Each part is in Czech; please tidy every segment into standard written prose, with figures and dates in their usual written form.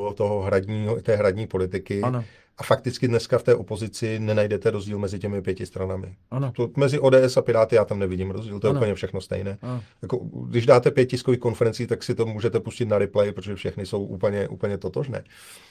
té hradní politiky. Ano. A fakticky dneska v té opozici nenajdete rozdíl mezi těmi 5 stranami. Ano. Mezi ODS a Piráty já tam nevidím rozdíl, to je úplně všechno stejné. Jako, když dáte 5 tiskových konferencí, tak si to můžete pustit na replay, protože všechny jsou úplně totožné.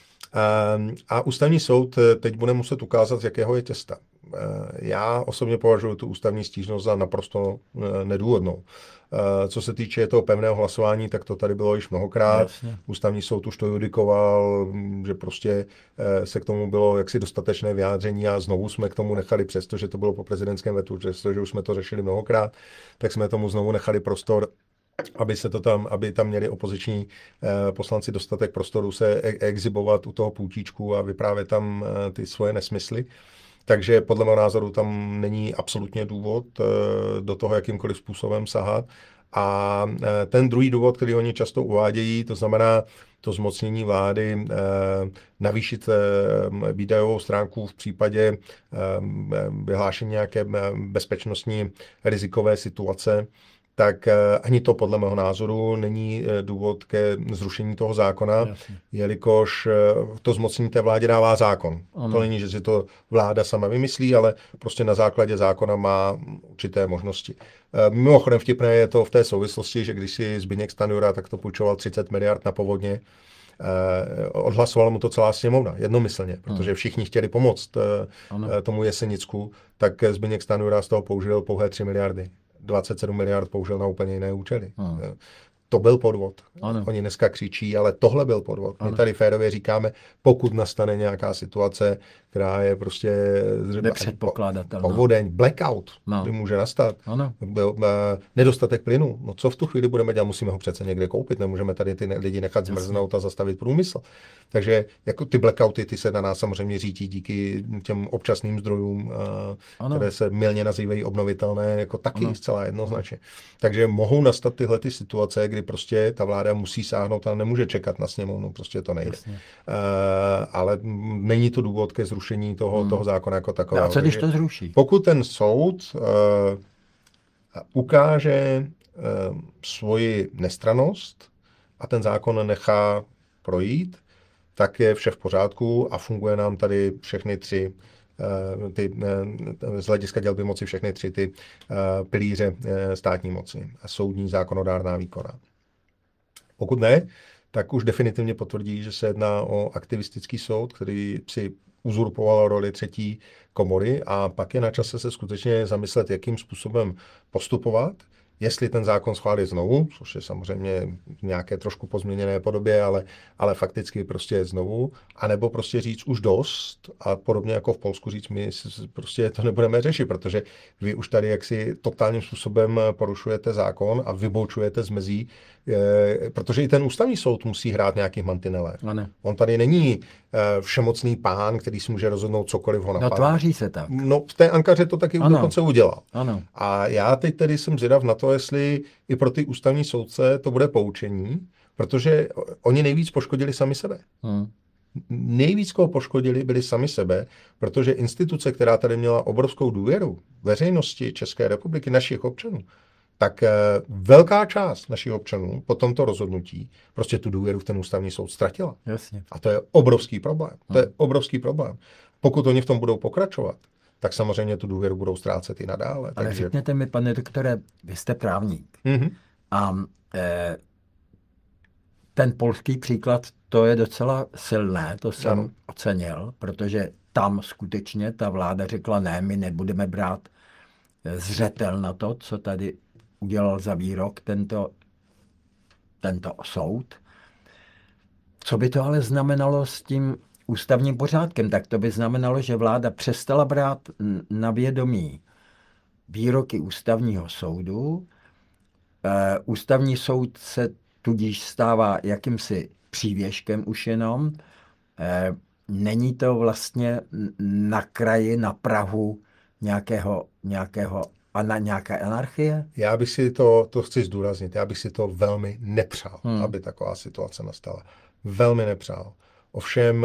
A ústavní soud teď bude muset ukázat, z jakého je těsta. Já osobně považuji tu ústavní stížnost za naprosto nedůvodnou. Co se týče toho pevného hlasování, tak to tady bylo již mnohokrát. Jasně. Ústavní soud už to judikoval, že prostě se k tomu bylo jaksi dostatečné vyjádření a znovu jsme k tomu nechali, přestože to bylo po prezidentském vetu, přestože už jsme to řešili mnohokrát, tak jsme tomu znovu nechali prostor, aby tam měli opoziční poslanci dostatek prostoru se exhibovat u toho půtíčku a vyprávět tam ty svoje nesmysly. Takže podle mého názoru tam není absolutně důvod do toho jakýmkoliv způsobem sahat. A ten druhý důvod, který oni často uvádějí, to znamená to zmocnění vlády navýšit výdajovou stránku v případě vyhlášení nějaké bezpečnostní rizikové situace, tak ani to podle mého názoru není důvod ke zrušení toho zákona, jelikož to zmocnění té vládě dává zákon. Ano. To není, že si to vláda sama vymyslí, ale prostě na základě zákona má určité možnosti. Mimochodem vtipné je to v té souvislosti, že když si Zbyněk Stanjura takto půjčoval 30 miliard na povodně, odhlasovala mu to celá sněmovna, jednomyslně, protože všichni chtěli pomoct tomu Jesenicku, tak Zbyněk Stanjura z toho použil pouhé 3 miliardy. 27 miliard použil na úplně jiné účely. To byl podvod. Ano. Oni dneska křičí, ale tohle byl podvod. My tady férově říkáme, pokud nastane nějaká situace, která je prostě nepředpokládatelná. Povodeň, blackout, kdy může nastat. Nedostatek plynu. No co v tu chvíli budeme dělat? Musíme ho přece někde koupit. Nemůžeme tady ty lidi nechat zmrznout a zastavit průmysl. Takže jako ty blackouty, ty se na nás samozřejmě řítí díky těm občasným zdrojům, které se mylně nazývají obnovitelné, jako taky zcela jednoznačně. Takže mohou nastat tyhle ty situace, kdy prostě ta vláda musí sáhnout a nemůže čekat na sněmovnu, prostě to nejde. Ale není to důvod ke zrušení toho zákona jako takového. A co když to zruší? Pokud ten soud ukáže svoji nestrannost a ten zákon nechá projít, tak je vše v pořádku a funguje nám tady všechny tři z hlediska dělby moci všechny tři ty pilíře státní moci. Soudní, zákonodárná, výkonná. Pokud ne, tak už definitivně potvrdí, že se jedná o aktivistický soud, který si uzurpoval roli třetí komory a pak je na čase se skutečně zamyslet, jakým způsobem postupovat, jestli ten zákon schválit znovu, což je samozřejmě v nějaké trošku pozměněné podobě, ale fakticky prostě znovu, anebo prostě říct už dost a podobně jako v Polsku říct, my prostě to nebudeme řešit, protože vy už tady jaksi totálním způsobem porušujete zákon a vyboučujete z mezí, protože i ten ústavní soud musí hrát nějakých mantinelech. On tady není všemocný pán, který si může rozhodnout cokoliv ho napadne. No tváří se tak. No v té Ankaře to taky dokonce udělal. Ano. A já teď tedy jsem zvědav na to, jestli i pro ty ústavní soudce to bude poučení, protože oni nejvíc poškodili sami sebe. Nejvíc, koho poškodili, byli sami sebe, protože instituce, která tady měla obrovskou důvěru veřejnosti České republiky, našich občanů, tak velká část našich občanů po tomto rozhodnutí prostě tu důvěru v ten ústavní soud ztratila. Jasně. A to je obrovský problém. To je obrovský problém. Pokud oni v tom budou pokračovat, tak samozřejmě tu důvěru budou ztrácet i nadále. Ale takže... řekněte mi, pane doktore, vy jste právník. A ten polský příklad, to je docela silné, to jsem ocenil, protože tam skutečně ta vláda řekla, ne, my nebudeme brát zřetel na to, co tady udělal za výrok tento soud. Co by to ale znamenalo s tím ústavním pořádkem? Tak to by znamenalo, že vláda přestala brát na vědomí výroky ústavního soudu. Ústavní soud se tudíž stává jakýmsi přívěškem už jenom. Není to vlastně na kraji, na prahu nějaké anarchie? Já bych si to chci zdůraznit, já bych si to velmi nepřál, aby taková situace nastala. Velmi nepřál. Ovšem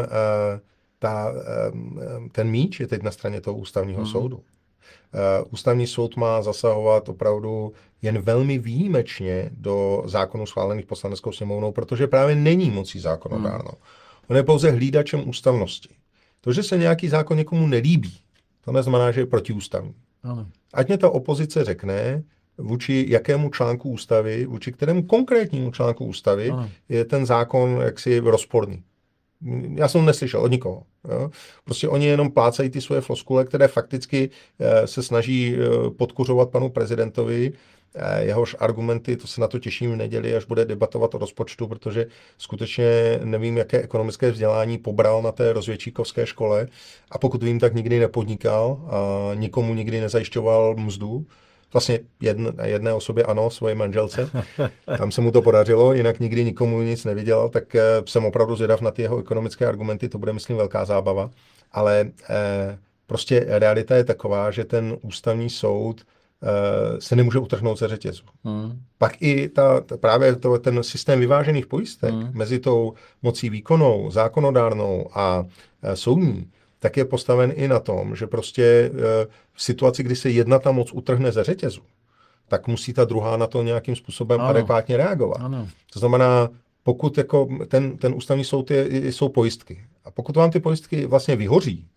ten míč je teď na straně toho ústavního soudu. Ústavní soud má zasahovat opravdu jen velmi výjimečně do zákonů schválených Poslaneckou sněmovnou, protože právě není mocí zákonodárnou. On je pouze hlídačem ústavnosti. To, že se nějaký zákon někomu nelíbí, to neznamená, že je protiústavní. Ano. Ať mě ta opozice řekne, vůči jakému článku ústavy, vůči kterému konkrétnímu článku ústavy je ten zákon jaksi rozporný. Já jsem neslyšel od nikoho. Jo. Prostě oni jenom plácají ty svoje floskule, které fakticky se snaží podkuřovat panu prezidentovi. Jehož argumenty, to se na to těším v neděli, až bude debatovat o rozpočtu, protože skutečně nevím, jaké ekonomické vzdělání pobral na té rozvědčíkovské škole a pokud vím, tak nikdy nepodnikal a nikomu nikdy nezajišťoval mzdu. Vlastně jedné osobě ano, svoje manželce. Tam se mu to podařilo, jinak nikdy nikomu nic nevydělal, tak jsem opravdu zvědav na ty jeho ekonomické argumenty, to bude, myslím, velká zábava. Ale prostě realita je taková, že ten ústavní soud se nemůže utrhnout ze řetězu. Pak i právě ten systém vyvážených pojistek mezi tou mocí výkonnou, zákonodárnou a soudní, tak je postaven i na tom, že prostě v situaci, kdy se jedna ta moc utrhne ze řetězu, tak musí ta druhá na to nějakým způsobem adekvátně reagovat. Ano. To znamená, pokud jako ten ústavní soud jsou pojistky. A pokud vám ty pojistky vlastně vyhoří,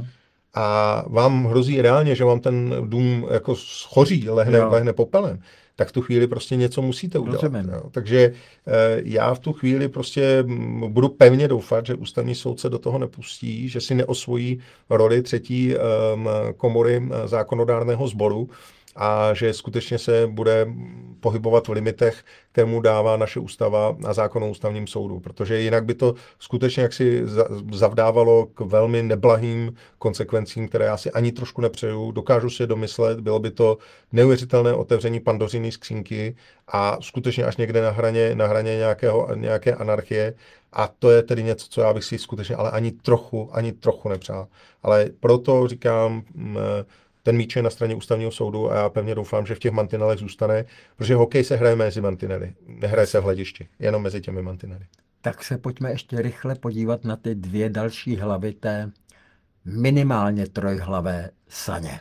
a vám hrozí reálně, že vám ten dům jako schoří, lehne popelem, tak v tu chvíli prostě něco musíte udělat. Jo. Takže já v tu chvíli prostě budu pevně doufat, že ústavní soud se do toho nepustí, že si neosvojí roli třetí komory zákonodárného sboru a že skutečně se bude pohybovat v limitech, kterému dává naše ústava a zákon o ústavním soudu. Protože jinak by to skutečně jaksi zavdávalo k velmi neblahým konsekvencím, které já si ani trošku nepřeju. Dokážu si je domyslet, bylo by to neuvěřitelné otevření Pandořiny skřínky a skutečně až někde na hraně nějaké anarchie. A to je tedy něco, co já bych si skutečně ale ani trochu nepřál. Ale proto říkám, ten míč je na straně ústavního soudu a já pevně doufám, že v těch mantinelech zůstane, protože hokej se hraje mezi mantinely, nehraje se v hledišti, jenom mezi těmi mantinely. Tak se pojďme ještě rychle podívat na ty dvě další hlavy té minimálně trojhlavé saně.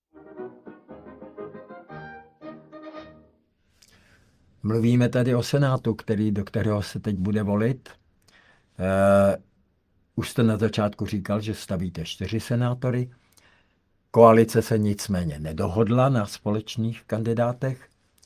Mluvíme tady o Senátu, do kterého se teď bude volit. Už jste na začátku říkal, že stavíte 4 senátory. Koalice se nicméně nedohodla na společných kandidátech.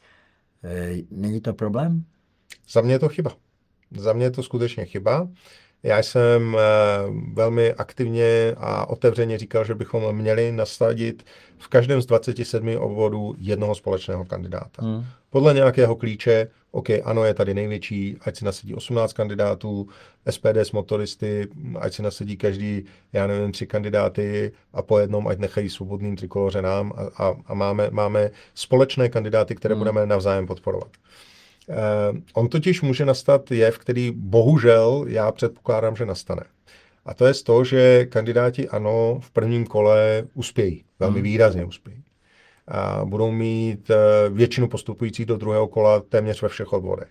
Není to problém? Za mě je to chyba. Za mě je to skutečně chyba. Já jsem velmi aktivně a otevřeně říkal, že bychom měli nasadit v každém z 27 obvodů jednoho společného kandidáta. Podle nějakého klíče, OK, ANO je tady největší, ať si nasadí 18 kandidátů, SPD s motoristy, ať si nasadí každý, 3 kandidáty a po jednom, ať nechají svobodným trikoloře nám a máme společné kandidáty, které budeme navzájem podporovat. On totiž může nastat jev, který bohužel já předpokládám, že nastane. A to je to, že kandidáti ANO v prvním kole uspějí, velmi výrazně uspějí. A budou mít většinu postupujících do druhého kola téměř ve všech odborech.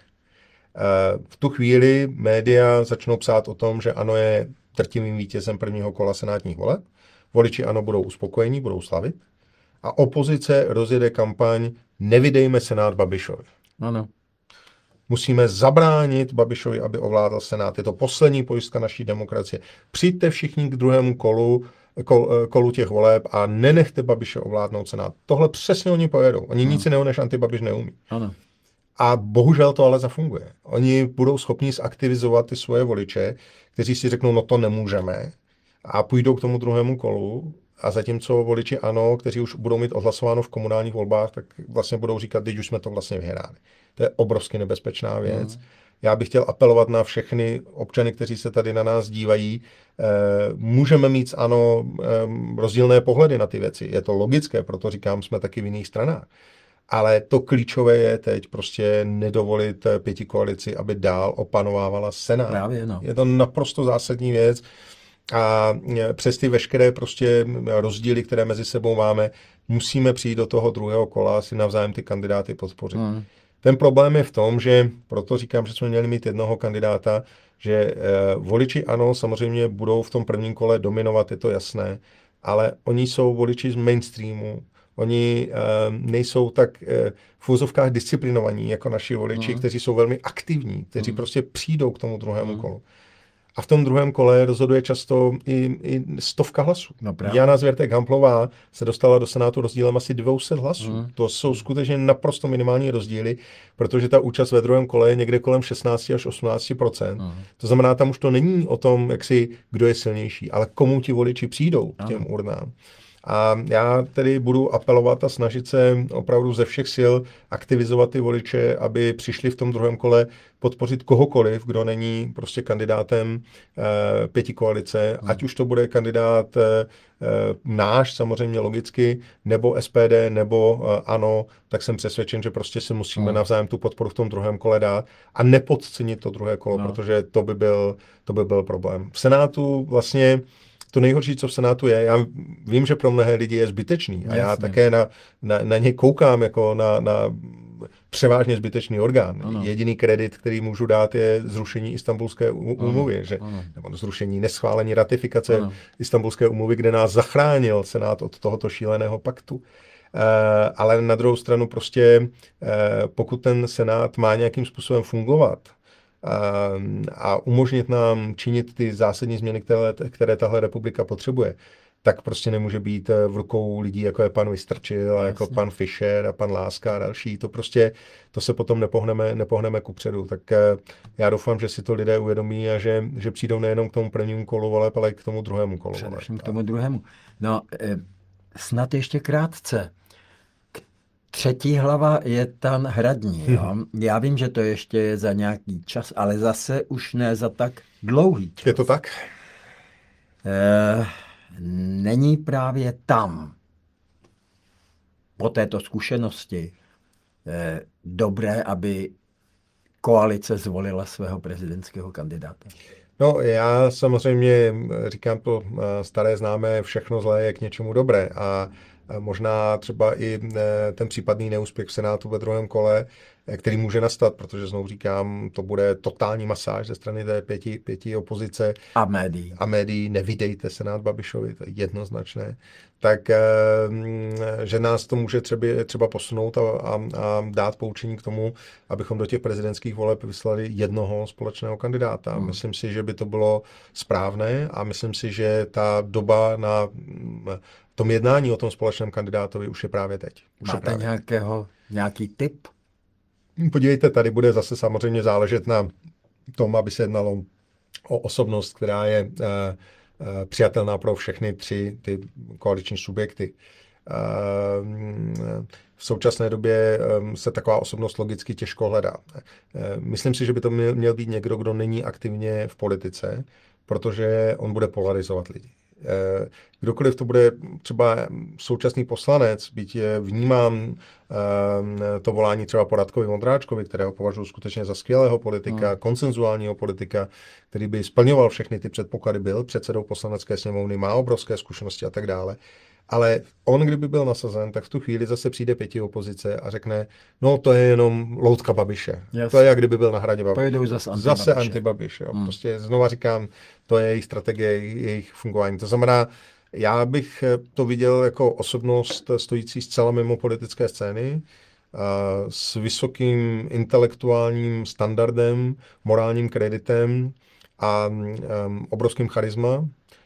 V tu chvíli média začnou psát o tom, že ANO je drtivým vítězem prvního kola senátních voleb. Voliči ANO budou uspokojení, budou slavit. A opozice rozjede kampaň Nevydejme Senát Babišovi. Ano. Musíme zabránit Babišovi, aby ovládal Senát. Je to poslední pojistka naší demokracie. Přijďte všichni k druhému kolu těch voleb a nenechte Babiše ovládnout Senát. Tohle přesně oni pojedou. Oni nic jiného než antibabiš neumí. Ano. A bohužel to ale zafunguje. Oni budou schopni zaktivizovat ty svoje voliče, kteří si řeknou, no to nemůžeme a půjdou k tomu druhému kolu. A zatímco voliči ANO, kteří už budou mít odhlasováno v komunálních volbách, tak vlastně budou říkat, teď už jsme to vlastně vyhráli. To je obrovsky nebezpečná věc. Já bych chtěl apelovat na všechny občany, kteří se tady na nás dívají. Můžeme mít ANO rozdílné pohledy na ty věci. Je to logické, proto říkám, jsme taky v jiných stranách. Ale to klíčové je teď prostě nedovolit pětikoalici, aby dál opanovávala Senát. Právě, no. Je to naprosto zásadní věc. A přes ty veškeré prostě rozdíly, které mezi sebou máme, musíme přijít do toho druhého kola, si navzájem ty kandidáty podpořit. Ten problém je v tom, že proto říkám, že jsme měli mít jednoho kandidáta, že voliči ANO samozřejmě budou v tom prvním kole dominovat, je to jasné, ale oni jsou voliči z mainstreamu, oni nejsou tak v úzovkách disciplinovaní jako naši voliči, kteří jsou velmi aktivní, kteří prostě přijdou k tomu druhému kolu. A v tom druhém kole rozhoduje často i stovka hlasů. No právě. Jana Zvěrtek-Hamplová se dostala do Senátu rozdílem asi 200 hlasů. To jsou skutečně naprosto minimální rozdíly, protože ta účast ve druhém kole je někde kolem 16 až 18%. To znamená, tam už to není o tom, kdo je silnější, ale komu ti voliči přijdou k těm urnám. A já tedy budu apelovat a snažit se opravdu ze všech sil aktivizovat ty voliče, aby přišli v tom druhém kole podpořit kohokoliv, kdo není prostě kandidátem pětikoalice, ať už to bude kandidát náš, samozřejmě logicky, nebo SPD, nebo ANO, tak jsem přesvědčen, že prostě si musíme navzájem tu podporu v tom druhém kole dát a nepodcenit to druhé kolo, protože to by byl problém. V Senátu vlastně to nejhorší, co v Senátu je, já vím, že pro mnohé lidi je zbytečný a já také na ně koukám jako na převážně zbytečný orgán. Ano. Jediný kredit, který můžu dát, je zrušení Istanbulské úmluvy, nebo zrušení, neschválení ratifikace Istanbulské úmluvy, kde nás zachránil Senát od tohoto šíleného paktu. Ale na druhou stranu prostě, pokud ten Senát má nějakým způsobem fungovat, a umožnit nám činit ty zásadní změny, které tahle republika potřebuje, tak prostě nemůže být v rukou lidí, jako je pan Vystrčil, jako pan Fischer a pan Láska a další. To se potom nepohneme kupředu. Tak já doufám, že si to lidé uvědomí a že přijdou nejenom k tomu prvnímu kolu voleb, ale i k tomu druhému kolu voleb. K tomu druhému. No, snad ještě krátce. Třetí hlava je ta hradní. Jo? Já vím, že to ještě je za nějaký čas, ale zase už ne za tak dlouhý čas. Je to tak? Není právě tam, po této zkušenosti, dobré, aby koalice zvolila svého prezidentského kandidáta? No, já samozřejmě říkám to staré známé, všechno zlé je k něčemu dobré a možná třeba i ten případný neúspěch v Senátu ve druhém kole, který může nastat, protože znovu říkám, to bude totální masáž ze strany té pěti opozice. A médií, nevydejte Senát Babišovi, to je jednoznačné. Tak, že nás to může třeba posunout a dát poučení k tomu, abychom do těch prezidentských voleb vyslali jednoho společného kandidáta. Myslím si, že by to bylo správné a myslím si, že ta doba na tom jednání o tom společném kandidátovi už je právě teď. Máte nějaký tip? Podívejte, tady bude zase samozřejmě záležet na tom, aby se jednalo o osobnost, která je přijatelná pro všechny tři ty koaliční subjekty. V současné době se taková osobnost logicky těžko hledá. Myslím si, že by to měl být někdo, kdo není aktivně v politice, protože on bude polarizovat lidi. Kdokoliv to bude třeba současný poslanec, byť vnímám to volání třeba po Radkovi Vondráčkovi, kterého považuji skutečně za skvělého politika, konsenzuálního politika, který by splňoval všechny ty předpoklady, byl předsedou poslanecké sněmovny, má obrovské zkušenosti a tak dále. Ale on, kdyby byl nasazen, tak v tu chvíli zase přijde pěti opozice a řekne, no to je jenom loutka Babiše. Yes. To je, jak kdyby byl na hradě Babiše. Zase anti-Babiš. Prostě znova říkám, to je jejich strategie, jejich fungování. To znamená, já bych to viděl jako osobnost stojící zcela mimo politické scény, s vysokým intelektuálním standardem, morálním kreditem a obrovským charisma.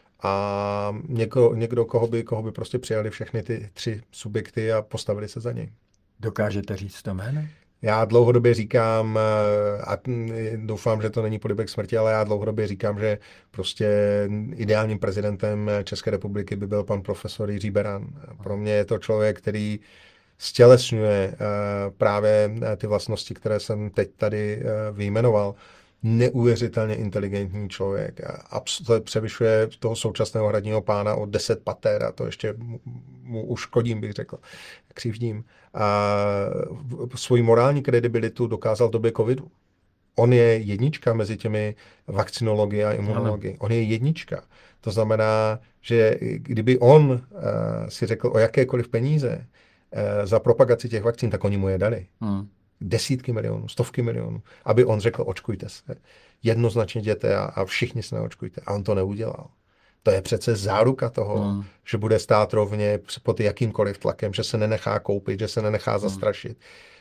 A někdo koho by prostě přijali všechny ty tři subjekty a postavili se za něj. Dokážete říct to jméno? Já dlouhodobě říkám, a doufám, že to není polibek smrti, ale já dlouhodobě říkám, že prostě ideálním prezidentem České republiky by byl pan profesor Jiří Beran. Pro mě je to člověk, který stělesňuje právě ty vlastnosti, které jsem teď tady vyjmenoval. Neuvěřitelně inteligentní člověk. Absolutně převyšuje toho současného hradního pána o 10 pater a to ještě mu uškodím, bych řekl, křivdím. A svoji morální kredibilitu dokázal v době covidu. On je jednička mezi těmi vakcinology a imunology. On je jednička. To znamená, že kdyby on si řekl o jakékoliv peníze za propagaci těch vakcín, tak oni mu je dali. Desítky milionů, stovky milionů, aby on řekl, očkujte se. Jednoznačně jděte a všichni se neočkujte. A on to neudělal. To je přece záruka toho, že bude stát rovně pod jakýmkoliv tlakem, že se nenechá koupit, že se nenechá zastrašit.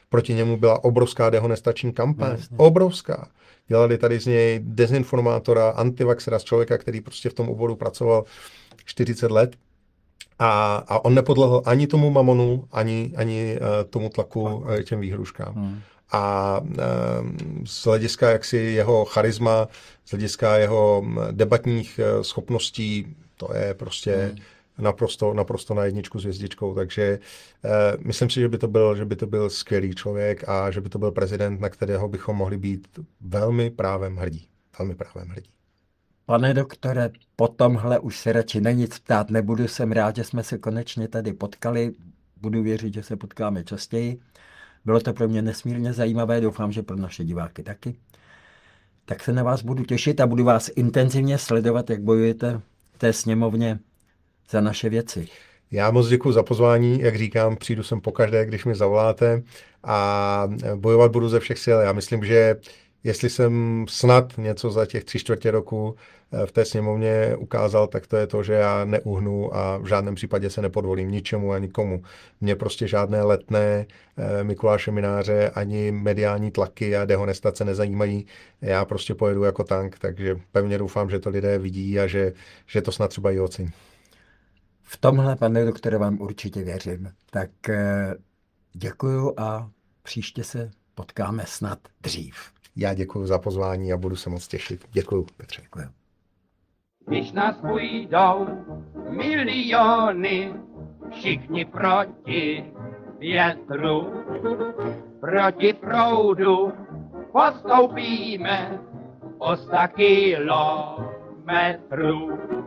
Proti němu byla obrovská dehonestační kampaň. Jasně. Obrovská. Dělali tady z něj dezinformátora, antivaxera, z člověka, který prostě v tom oboru pracoval 40 let. A on nepodlehl ani tomu mamonu, ani tomu tlaku, těm výhruškám. A z hlediska jaksi jeho charisma, z hlediska jeho debatních schopností, to je prostě naprosto na jedničku s hvězdičkou. Takže myslím si, že by to byl skvělý člověk a že by to byl prezident, na kterého bychom mohli být velmi právem hrdí. Velmi právem hrdí. Pane doktore, po tomhle už se radši na nic ptát nebudu. Jsem rád, že jsme se konečně tady potkali. Budu věřit, že se potkáme častěji. Bylo to pro mě nesmírně zajímavé, doufám, že pro naše diváky taky. Tak se na vás budu těšit a budu vás intenzivně sledovat, jak bojujete v té sněmovně za naše věci. Já moc děkuji za pozvání, jak říkám, přijdu sem pokaždé, když mi zavoláte a bojovat budu ze všech sil. Já myslím, že jestli jsem snad něco za těch 3/4 roku v té sněmovně ukázal, tak to je to, že já neuhnu a v žádném případě se nepodvolím ničemu a nikomu. Mě prostě žádné letné Mikuláše Mynáře ani mediální tlaky a dehonestace nezajímají. Já prostě pojedu jako tank, takže pevně doufám, že to lidé vidí a že to snad třeba i ocení. V tomhle, pane doktore, vám určitě věřím. Tak děkuju a příště se potkáme snad dřív. Já děkuji za pozvání a budu se moc těšit. Děkuji, Petře. Děkuju. Když nás půjdou miliony, všichni proti větru, proti proudu postoupíme o 100 kilometrů.